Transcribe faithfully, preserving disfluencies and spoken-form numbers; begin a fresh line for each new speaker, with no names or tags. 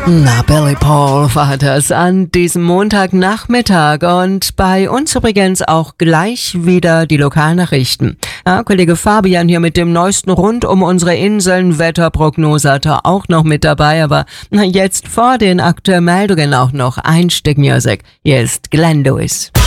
Na, Billy Paul war das an diesem Montagnachmittag und bei uns übrigens auch gleich wieder die Lokalnachrichten. Ja, Kollege Fabian hier mit dem neuesten rund um unsere Inseln. Wetterprognose hat er auch noch mit dabei, aber jetzt vor den aktuellen Meldungen auch noch ein Stück Musik. Hier ist Glenn Lewis.